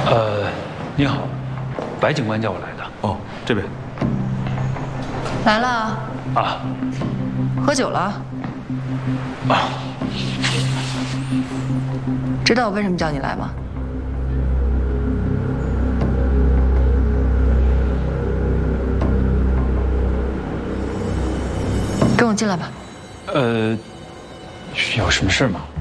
你好，白警官叫我来的。 哦，这边。 来了。 啊。 喝酒了？ 啊。 知道我为什么叫你来吗？跟我进来吧。 有什么事吗？